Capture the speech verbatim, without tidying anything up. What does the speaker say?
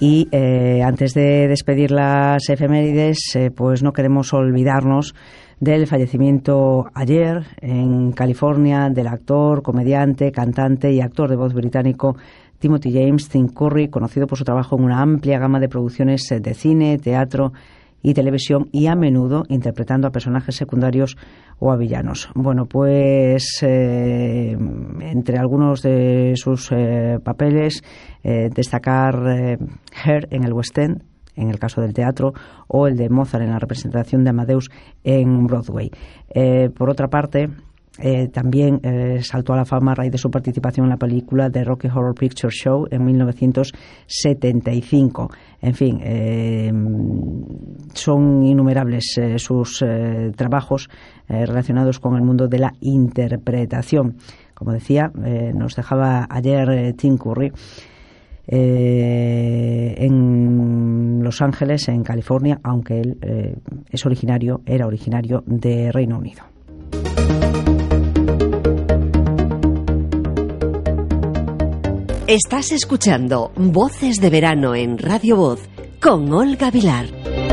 Y eh, antes de despedir las efemérides, eh, pues no queremos olvidarnos del fallecimiento ayer en California del actor, comediante, cantante y actor de voz británico Timothy James Tim Curry, conocido por su trabajo en una amplia gama de producciones de cine, teatro y televisión, y a menudo interpretando a personajes secundarios o a villanos. Bueno, pues eh, entre algunos de sus eh, papeles, eh, destacar eh, Hair en el West End, en el caso del teatro, o el de Mozart en la representación de Amadeus en Broadway. Eh, por otra parte, Eh, también eh, saltó a la fama a raíz de su participación en la película The Rocky Horror Picture Show en mil novecientos setenta y cinco. En fin, eh, son innumerables eh, sus eh, trabajos eh, relacionados con el mundo de la interpretación. Como decía, eh, nos dejaba ayer eh, Tim Curry eh, en Los Ángeles, en California, aunque él eh, es originario, era originario de Reino Unido. Estás escuchando Voces de Verano en Radio Voz con Olga Vilar.